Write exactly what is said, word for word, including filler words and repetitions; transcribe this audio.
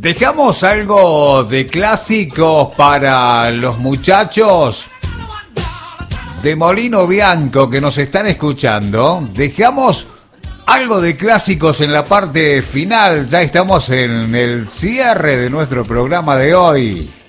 Dejamos algo de clásicos para los muchachos de Molino Bianco que nos están escuchando. Dejamos algo de clásicos en la parte final. Ya estamos en el cierre de nuestro programa de hoy.